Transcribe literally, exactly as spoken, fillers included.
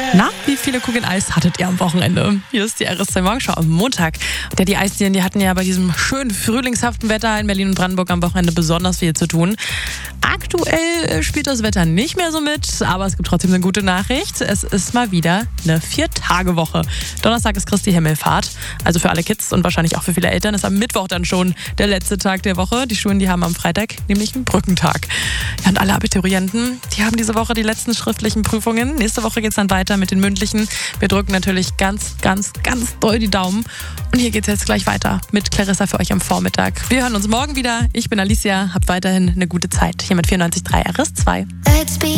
Na, wie viele Kugeln Eis hattet ihr am Wochenende? Hier ist die R S zwei Morgenschau am Montag. Ja, die Eisdielen, die hatten ja bei diesem schönen frühlingshaften Wetter in Berlin und Brandenburg am Wochenende besonders viel zu tun. Aktuell spielt das Wetter nicht mehr so mit, aber es gibt trotzdem eine gute Nachricht. Es ist mal wieder eine Vier-Tage-Woche. Donnerstag ist Christi Himmelfahrt. Also für alle Kids und wahrscheinlich auch für viele Eltern ist am Mittwoch dann schon der letzte Tag der Woche. Die Schulen, die haben am Freitag nämlich einen Brückentag. Ja, und alle Abiturienten, die haben diese Woche die letzten schriftlichen Prüfungen. Nächste Woche geht es dann weiter mit den mündlichen. Wir drücken natürlich ganz, ganz, ganz doll die Daumen. Und hier geht es jetzt gleich weiter mit Clarissa für euch am Vormittag. Wir hören uns morgen wieder. Ich bin Alicia. Habt weiterhin eine gute Zeit. Hier mit vierundneunzig Komma drei R S zwei.